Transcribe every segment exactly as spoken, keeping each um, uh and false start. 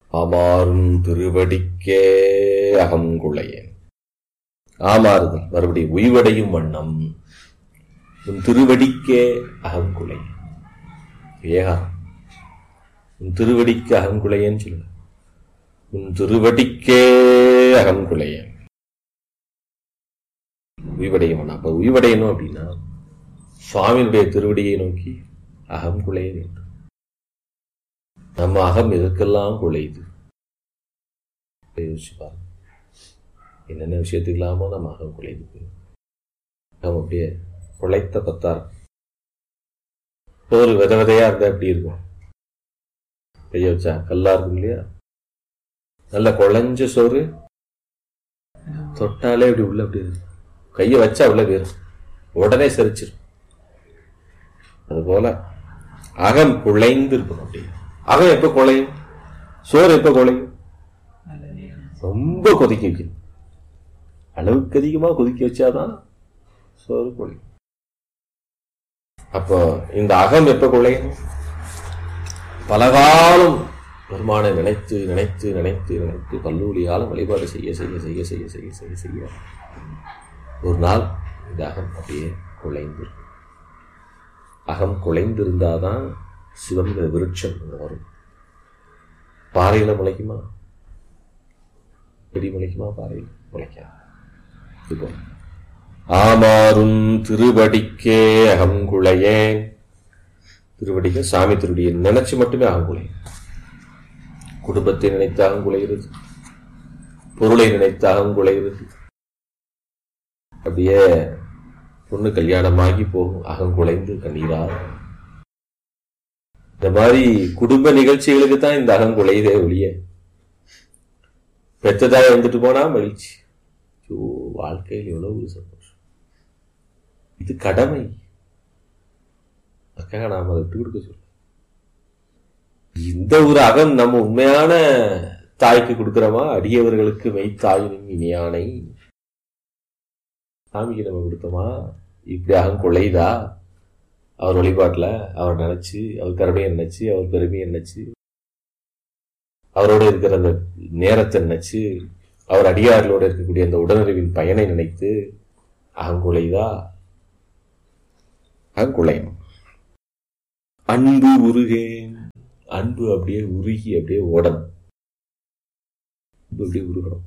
ஆமாறும் திருவடிக்கே அகங்குளையேன். ஆமாறுதல் மறுபடியும் உய்வடையும் வண்ணம் உன் திருவடிக்கே அகங்குளை. ஏகாரம் உன் திருவடிக்கு அகங்குளையேன்னு சொல்லுங்க. உன் திருவடிக்கே அகங்குளையேன் உய்வடையும் வண்ணம். அப்ப உய்வடையணும் அப்படின்னா சுவாமியினுடைய திருவடியை நோக்கி அகம் குலைய வேண்டும். நம்ம அகம் எதற்கெல்லாம் குலையுது யோசிப்பாங்க. என்னென்ன விஷயத்துக்கெல்லாமோ நம்ம அகம் குலையுது. நம்ம அப்படியே குலைத்த பத்தார் ஒரு வித விதையா இருந்தா எப்படி இருக்கும்? கைய வச்சா கல்லா இருக்கும் இல்லையா? நல்ல குழஞ்ச சோறு தொட்டாலே அப்படி உள்ள அப்படி இருக்கும். கைய வச்சா உள்ள போயிரும், உடனே செரிச்சிடும். அதுபோல அகம் குழைந்து இருக்கணும். அப்படி அகம் எப்ப குழையும்? சோறு எப்ப குழையும்? ரொம்ப கொதிக்க வைக்கணும். அளவுக்கு அதிகமா கொதிக்க வச்சாதான் சோறு குழையும். அப்போ இந்த அகம் எப்ப குழையும்? பலகாலம் பெருமானை நினைத்து நினைத்து நினைத்து நினைத்து கல்லூரியால வழிபாடு செய்ய செய்ய செய்ய செய்ய செய்ய செய்ய செய்ய ஒரு நாள் இந்த அகம் அப்படியே குழைந்து. அகம் குலைந்திருந்தாதான் சிவங்கிற விருட்சம் வரும். பாறையில முளைக்குமா? பெரிய முளைக்குமா? பாறையில் முளைக்காது. இப்போ ஆமாறும் திருவடிக்கே அகங்குளையேன். திருவடிக்க சாமி திருவடியை நினைச்சு மட்டுமே அகங்குளையும். குடும்பத்தை நினைத்து அகங்குளைகிறது, பொருளை நினைத்து அகங்குளைகிறது. அப்படியே பொண்ணு கல்யாணமாகி போகும் அகங்குலைந்து கண்ணீரா. இந்த மாதிரி குடும்ப நிகழ்ச்சிகளுக்கு தான் இந்த அகங்குலைதே ஒழிய பெற்றதாக வந்துட்டு போனா மகிழ்ச்சி. வாழ்க்கையில் எவ்வளவு ஒரு சந்தோஷம். இது கடமை. அதுக்காக நாம அதை விட்டு கொடுக்க சொல்ல. இந்த ஒரு அகம் நம்ம உண்மையான தாய்க்கு கொடுக்கிறோமா? அடியவர்களுக்கு மெய்த்தாயினும் இனியானை சாமிக்கு நம்ம கொடுத்தோமா? இப்படி அகம் கொள்ளைதா? அவர் வழிபாட்டில் அவர் நினைச்சு, அவர் கருணையை நினைச்சு, அவர் பெருமையை நினைச்சு, அவரோட இருக்கிற அந்த நேரத்தை நினைச்சு, அவர் அடியார்களோட இருக்கக்கூடிய அந்த உடனறிவின் பயனை நினைத்து அகங்குலைதா? அகங்குலையும். அன்பு உருகேன். அன்பு அப்படியே உருகி அப்படியே ஓடணும். அப்படியே உருகணும்.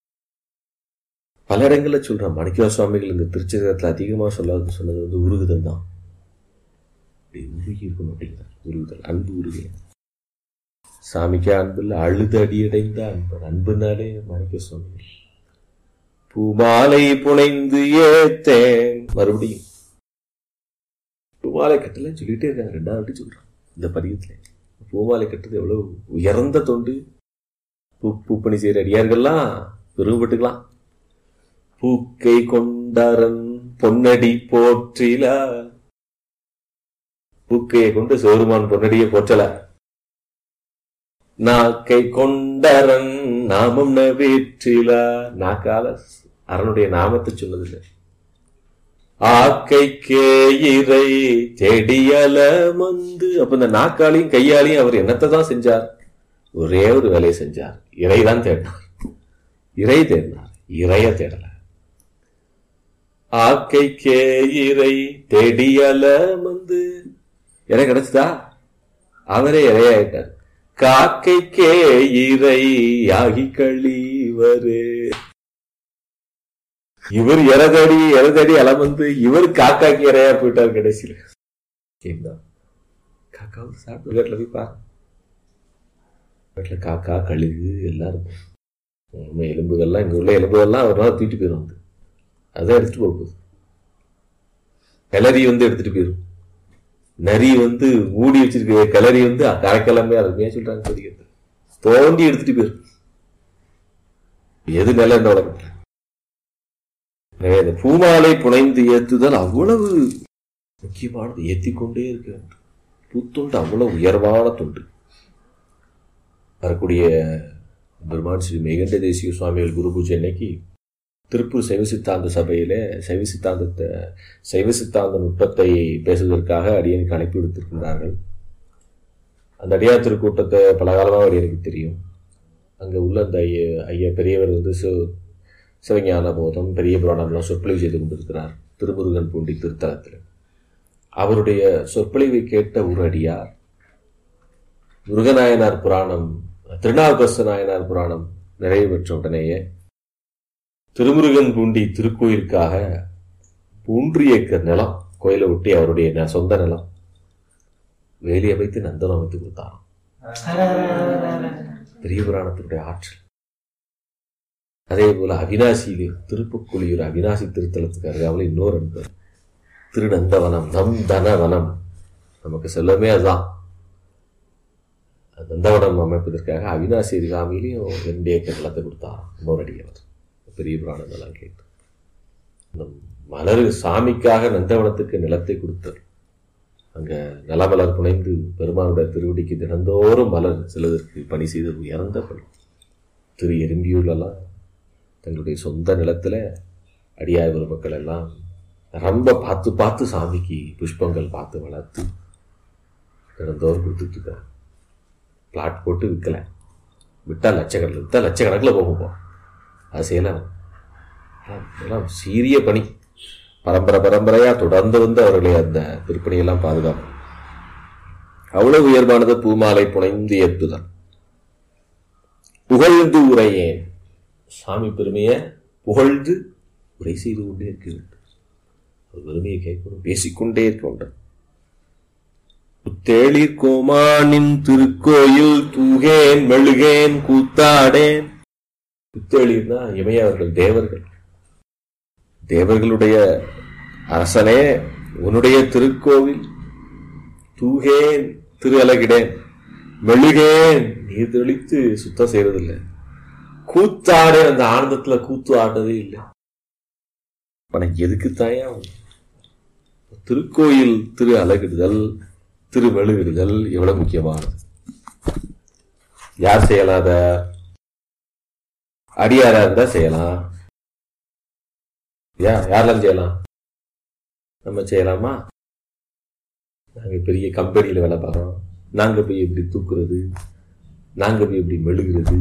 பல இடங்கள்ல சொல்றான் மாணிக்க சுவாமிகள். இந்த திருச்செந்தூரத்துல அதிகமா சொல்லாது சொன்னது வந்து உருகுதல் தான். உருகி இருக்கணும் அப்படிங்கிறார். உருகுதல், அன்பு உருகே. சாமிக்கு அன்பு இல்லை, அழுது அடியடைந்த அன்பு. அன்புனாலே மாணிக்க சுவாமிகள் பூமாலை புனைந்து ஏத்தேன். மறுபடியும் பூமாலை கட்டலன்னு சொல்லிட்டே இருக்காங்க. ரெண்டாவது சொல்றான் இந்த பதியத்துல. பூமாலை கட்டுறது எவ்வளவு உயர்ந்த தொண்டு. பூ பூப்பணி செய்யற அடியார்கள்லாம் பெருமைப்பட்டுக்கலாம். பூக்கை கொண்டாரன் பொன்னடி போற்றில. பூக்கையை கொண்டு சிவருமான் பொன்னடியை போற்றல. நாக்கை கொண்டாரன் நாமம் நவேற்றில. நாக்கால அரனுடைய நாமத்தை சொன்னதில்லை. ஆக்கைக்கே இறை செடியல மந்து. அப்ப இந்த நாக்காலையும் கையாலையும் அவர் என்னத்தை தான் செஞ்சார்? ஒரே ஒரு வேலையை செஞ்சார். இறைதான் தேடினார். இறை தேடினார், இறைய தேடல. ஆக்கைக்கே இறை தேடியல வந்து இறை கிடைச்சதா? அவரே இறையாயிட்டார். காக்கைக்கே இறை ஆகி கழிவரு. இவர் இறதடி இறதடி அலம் வந்து இவர் காக்காக்கு இறையா போயிட்டார் கடைசியில். காக்காவும் சாப்பிட்டு வீட்டுல போய் பாரு. வீட்டுல காக்கா கழுகு எல்லாம் இருக்கும். எலும்புகள்லாம் இங்க உள்ள எலும்புகள்லாம் ஒரு நாள் தூக்கிட்டு போயிடும். வந்து அதான் எடுத்துட்டு போகுது. கிளறி வந்து எடுத்துட்டு போயிடும். நரி வந்து மூடி வச்சிருக்க கிளறி வந்து கரைக்கிழமை அருமையா சொல்றாங்க. தெரிகிறது தோண்டி எடுத்துட்டு போயிடும். எது நில இந்த உலகத்துல. பூமாலை புனைந்து ஏத்துதல் அவ்வளவு முக்கியமானது. ஏத்திக்கொண்டே இருக்க பூத்தொண்டு அவ்வளவு உயர்வான தொண்டு. வரக்கூடிய பெருமான் ஸ்ரீ மேகண்ட தேசிய சுவாமிகள் குரு பூஜை அன்னைக்கு திருப்பூர் சைவ சித்தாந்த சபையில சைவ சித்தாந்தத்தை சைவ சித்தாந்த நுட்பத்தை பேசுவதற்காக அடியனுக்கு அழைப்பு விடுத்திருக்கின்றார்கள். அந்த அடியார் திருக்கூட்டத்தை பல காலமாக அடியனுக்கு தெரியும். அங்கே உள்ள அந்த ஐய ஐயா பெரியவர் வந்து சிவ சிவஞான போதம் பெரிய புராணம்லாம் சொற்பொழிவு செய்து கொண்டிருக்கிறார் திருமுருகன் பூண்டி திருத்தலத்தில். அவருடைய சொற்பொழிவை கேட்ட ஒரு அடியார் முருகநாயனார் புராணம் திருநாவுக்கரசு நாயனார் புராணம் நிறைவு பெற்ற உடனேயே திருமுருகன் பூண்டி திருக்கோயிலுக்காக மூன்று ஏக்கர் நிலம் கோயிலை ஒட்டி அவருடைய சொந்த நிலம் வேலி அமைத்து நந்தனம் அமைத்து கொடுத்தாராம். பெரிய புராணத்தினுடைய ஆற்றல். அதே போல அவினாசியிலே திருப்புக்குழியூர் அவினாசி திருத்தலத்துக்கு அருகாமல் இன்னொரு அன்பர் திருநந்தவனம் நம் தனவனம், நமக்கு செல்லமே அதுதான். நந்தவனம் அமைப்பதற்காக அவினாசி அருகாமையிலையும் ரெண்டு ஏக்கர் நிலத்தை கொடுத்தாராம் இன்னொரு அடியவர். பெரிய புராணம் எல்லாம் கேட்டு அந்த மலர் சாமிக்காக நந்தவனத்துக்கு நிலத்தை கொடுத்தார். அங்கே நிலமலர் புனைந்து பெருமானுடைய திருவடிக்கு தினந்தோறும் மலர் செல்வதற்கு பணி செய்து உயர்ந்த பணி. திரு எறும்பியூர்லாம் தங்களுடைய சொந்த நிலத்தில் அடியார் பெருமக்கள் எல்லாம் ரொம்ப பார்த்து பார்த்து சாமிக்கு புஷ்பங்கள் பார்த்து வளர்த்து தினந்தோறும் கொடுத்துட்டு இருக்காங்க. பிளாட் போட்டு விற்கல, விட்டால் லட்சக்கணக்கில் விற்றா லட்சக்கணக்கில் போகும். அது செய்யலாம். எல்லாம் சீரிய பணி. பரம்பரை பரம்பரையாக தொடர்ந்து வந்து அவர்களை அந்த திருப்பணியெல்லாம் பாதுகாப்பு. அவ்வளவு உயர்வானது பூமாலை புனைந்து ஏற்றுதல். புகழ்ந்து உரையேன், சாமி பெருமையை புகழ்ந்து உரை செய்து கொண்டே இருக்க வேண்டும். ஒரு பெருமையை கேட்கணும், பேசிக்கொண்டே இருக்க வேண்டும். தேளிர் கோமானின் திருக்கோயில் தூகேன் மெழுகேன் கூத்தாடேன். புத்தேளிர்னா இமையவர்கள் தேவர்கள். தேவர்களுடைய அரசனே உன்னுடைய திருக்கோவில் தூகேன் திரு அலகிடேன் மெழுகேன் நீர் தெளித்து சுத்தம் செய்யறதில்லை, கூத்தாடு அந்த ஆனந்தத்துல கூத்து ஆடுறதே இல்லை. உனக்கு எதுக்குத்தாயா திருக்கோயில் திரு அலகிடுதல் திரு மெழுகிடுதல் எவ்வளவு முக்கியமானது. யார் செய்யலாத? அடியாரா இருந்தா செய்யலாம். யாரெல்லாம் செய்யலாம்? நம்ம செய்யலாமா? நாங்க பெரிய கம்பெனியில வேலை பார்க்கறோம், நாங்க போய் எப்படி தூக்குறது, நாங்க போய் எப்படி மெழுகிறது?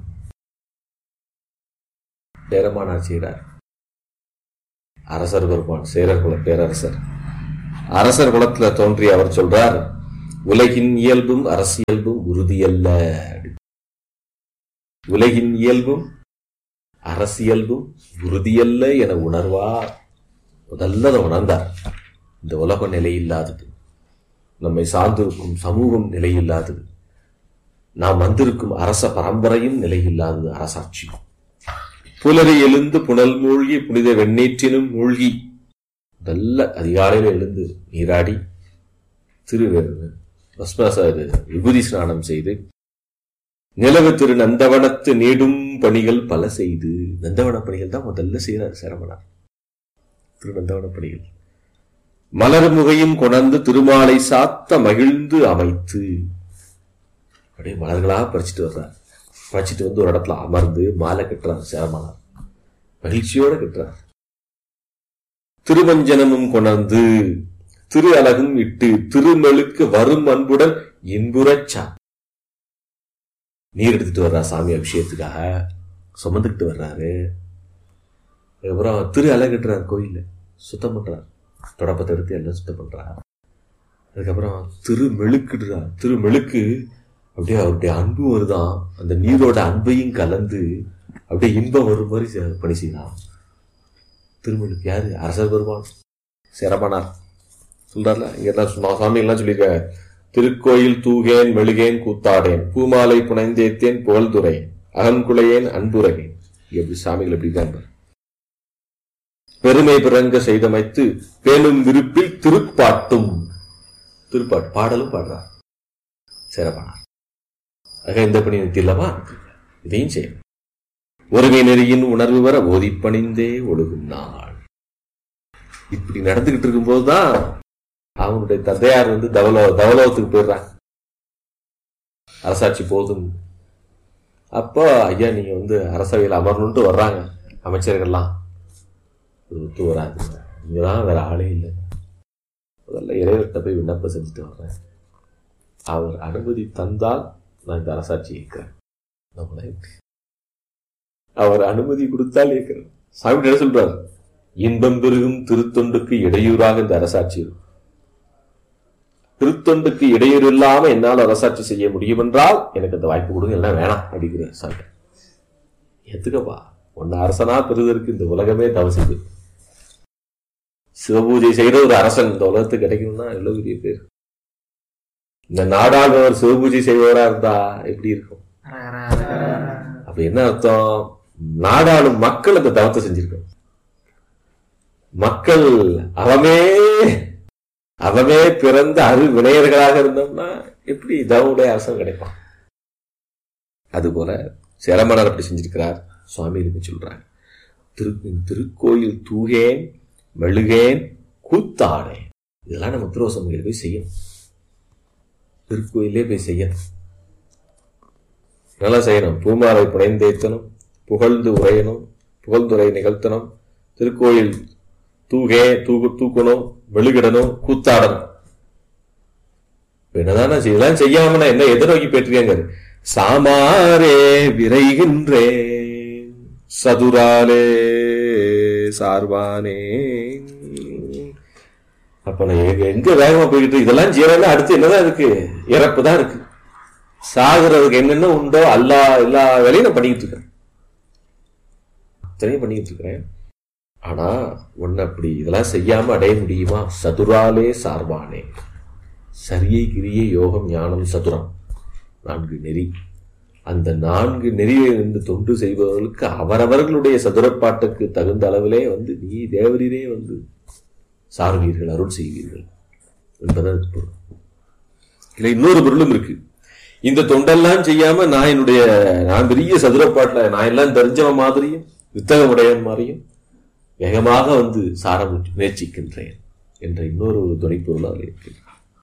பேரமானார் செய்கிறார். அரசர் பெருமான் சேரர் குல பேரரசர் அரசர் குலத்துல தோன்றிய அவர் சொல்றார், உலகின் இயல்பும் அரசியல்பும் உறுதியல்ல. உலகின் இயல்பும் அரசியல்பும் உறுதியல்ல என உணர்வார். முதல்ல அதை உணர்ந்தார். இந்த உலகம் நிலையில்லாதது, நம்மை சார்ந்திருக்கும் சமூகம் நிலையில்லாதது, நாம் வந்திருக்கும் அரச பரம்பரையும் நிலையில்லாதது, அரசாட்சி. புலரை எழுந்து புனல் மூழ்கி புனித வெண்ணீற்றினும் மூழ்கி நல்ல அதிகாலையில் எழுந்து நீராடி திரு விபூதி ஸ்நானம் செய்து நிலவு திரு நந்தவனத்து நீடும் பணிகள் பல செய்து. நந்தவன பணிகள் தான் முதல்ல செய்யறார் சேரமனார். திரு நந்தவன பணிகள் மலர் முகையும் கொணர்ந்து திருமாலை சாத்த மகிழ்ந்து அமைத்து அப்படியே மலர்களாக பறிச்சுட்டு வர்றார். பறிச்சுட்டு வந்து ஒரு இடத்துல அமர்ந்து மாலை கட்டுறார் சேரமனார். மகிழ்ச்சியோட கட்டுறார். திருமஞ்சனமும் கொணர்ந்து திரு அலகும் இட்டு திருமெழுக்கு வரும் அன்புடன் இன்புறச்சா நீர் எடுத்துட்டு வர்றார். சாமி அபிஷேகத்துக்காக சுமந்துக்கிட்டு வர்றாரு. அதுக்கப்புறம் திரு அலகட்டுறார், கோயில சுத்தம் பண்றார், தொடப்பத்தை எடுத்து எல்லாம் சுத்தம் பண்றார். அதுக்கப்புறம் திரு மெழுக்குடுறார். திரு மெழுக்கு அப்படியே அவருடைய அன்பு வருதான், அந்த நீரோட அன்பையும் கலந்து அப்படியே இன்பம் வரும் மாதிரி பணி செய்யலாம். திருமெழுக்கு யாரு? அரசர் பெருமான் சேரமானார் சொல்றாருல. இங்க சுவாமி எல்லாம் சொல்லியிருக்காங்க, திருக்கோயில் தூகேன் மெழுகேன் கூத்தாடேன் பூமாலை புனைந்தேத்தேன் புகழ்துரையேன் அகங்குளையேன் அன்புரையேன். எப்படி சாமிகள் எப்படி இருக்காங்க. பெருமை பிறங்க செய்தமைத்து பேணும் விருப்பில் திருப்பாட்டும், திருப்பாட்டு பாடலும் பாடுறார் சேரமானார். ஆக இந்த பணி நிறுத்தில்லவா, இதையும் செய்ய ஒருமை நெறியின் உணர்வு வர ஓதி பணிந்தே ஒழுகும் நாள். இப்படி நடந்துகிட்டு இருக்கும் போதுதான் அவனுடைய தந்தையார் வந்து தவலோ தவலோகத்துக்கு போயிடுறாங்க. அரசாட்சி போதும். அப்போ ஐயா நீங்க வந்து அரசவையில் அமரணும்ட்டு வர்றாங்க அமைச்சர்கள்லாம். ஒத்து வராது, இங்கதான் வேற ஆளே இல்லை. முதல்ல இறைவர்கிட்ட போய் விண்ணப்பம் செஞ்சுட்டு வர்றேன், அவர் அனுமதி தந்தால் நான் இந்த அரசாட்சி இருக்கிறேன். நம்மள அவர் அனுமதி கொடுத்தால் இருக்கிறார். சாமி என்ன சொல்றாரு? இன்பம் பெருகும் திருத்தொண்டுக்கு இடையூறாக இந்த அரசாட்சி இருக்கும். திருத்தொண்டுக்கு இடையூறு இல்லாம என்னால் அரசாட்சி செய்ய முடியும் என்றால் எனக்கு அந்த வாய்ப்பு கொடுங்க, எல்லாம் வேணாம் அப்படிங்கிற சாமி. எத்துக்கப்பா ஒன்னு அரசனா பெறுவதற்கு இந்த உலகமே தவசிது. சிவபூஜை செய்த ஒரு அரசன் இந்த உலகத்துக்கு கிடைக்கணும்னா எவ்வளவு பெரிய பேர். இந்த நாடாளுவர் சிவபூஜை செய்வதா இருந்தா எப்படி இருக்கும்? அப்ப என்ன அர்த்தம்? நாடாளும் மக்கள் அந்த தவத்தை செஞ்சிருக்கோம். மக்கள் அவமே அவமே பிறந்த அரு வினையர்களாக இருந்தோம்னா எப்படி தவனுடைய அரசன் கிடைப்பான்? அதுபோல சேரமானார் அப்படி செஞ்சிருக்கிறார். சுவாமி இருக்கு சொல்றாங்க, திரு திருக்கோயில் தூகேன் மெழுகேன் கூத்தாடேன். இதெல்லாம் நம்ம திருவசமையில போய் செய்யணும். திருக்கோயிலே போய் செய்யணும், நல்லா செய்யணும். பூமாலை புனைந்தேத்தனும் புகழ்ந்து உரையணும், புகழ்ந்துரை நிகழ்த்தணும், திருக்கோயில் தூகே தூக்கு தூக்கணும், மெழுகிடணும், கூத்தாடணும். என்னதான இதெல்லாம் செய்யாம என்ன எதை நோக்கி போயிட்டு சாமாரே விரைகின்றேன் சதுராலே சார்பானே. அப்ப நான் எங்க வேகமா போய்கிட்டு இதெல்லாம் செய்யறதுல அடுத்து என்னதான் இருக்கு? இறப்பு தான் இருக்கு. சாகுறதுக்கு என்னென்ன உண்டோ எல்லா எல்லா வேலையும் நான் பண்ணிக்கிட்டு இருக்கேன், அத்தனையும் பண்ணிக்கிட்டு இருக்கிறேன். ஆனா ஒன்னு அப்படி இதெல்லாம் செய்யாம அடைய முடியுமா? சதுராலே சார்பானே. சரியை கிரியை யோகம் ஞானம் சதுரம், நான்கு நெறி. அந்த நான்கு நெறியை இருந்து தொண்டு செய்பவர்களுக்கு அவரவர்களுடைய சதுரப்பாட்டுக்கு தகுந்த அளவிலே வந்து நீ தேவரீரே வந்து சார்வீர்கள், அருள் செய்வீர்கள் என்பதற்கு பொருள். இல்லை, இன்னொரு பொருளும் இருக்கு. இந்த தொண்டெல்லாம் செய்யாம நான் என்னுடைய நான் பெரிய சதுரப்பாட்டுல நான் எல்லாம் தெரிஞ்சவன் மாதிரியும் வித்தகமுடையவன் மாதிரியும் வேகமாக வந்து சார முயற்சிக்கின்றேன் என்ற இன்னொரு ஒரு துணைப்பொருள் அதில் இருக்கு.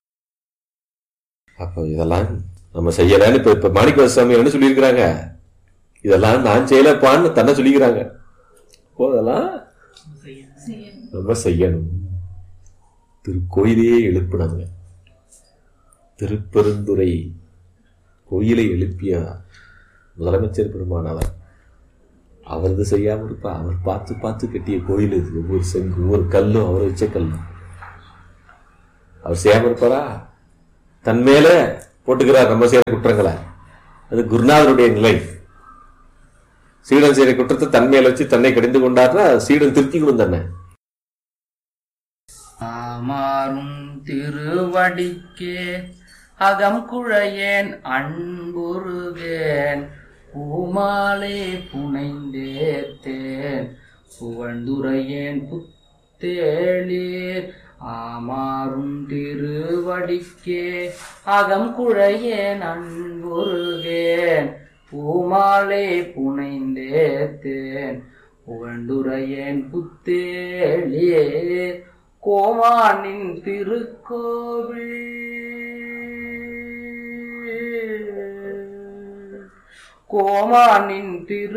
அப்ப இதெல்லாம் நம்ம செய்யலன்னு இப்ப இப்ப மாணிக்கவாசக சாமி என்ன சொல்லியிருக்கிறாங்க? இதெல்லாம் நான் செய்யலப்பான்னு தன்னை சொல்லிக்கிறாங்க. அதெல்லாம் நம்ம செய்யணும். திருக்கோயிலையே எழுப்பினாங்க. திருப்பெருந்துறை கோயிலை எழுப்பிய முதலமைச்சர் பெருமானவர் அவரது செய்யாம இருப்பா. அவர் பார்த்து பார்த்து கட்டிய கோயில் இது. ஒவ்வொரு செங்கு ஒவ்வொரு கல்லும் அவர் வச்ச கல்லும் அவர் செய்யாம இருப்பாரா? தன் மேல போட்டுக்கிறார் நம்ம செய்யற குற்றங்களை. அது குருநாதருடைய நிலை. சீடன் செய்யற குற்றத்தை தன் மேல வச்சு தன்னை கடிந்து கொண்டார்னா சீடன் திருத்திக்கணும் தன்னை. ஆமாறும் திருவடிக்கே அகம் குழையேன் அன்புருகேன் பூமாலே புனைந்தேத்தேன் புகழ்ந்துரையேன் புத்தேளீர். ஆமாறும் திருவடிக்கே அகம் குழையேன் அன்புருகேன் பூமாலே புனைந்தேத்தேன் புகழ்ந்துரையேன் புத்தேளீர். கோமானின் திருக்கோவில் கோமானின் திரு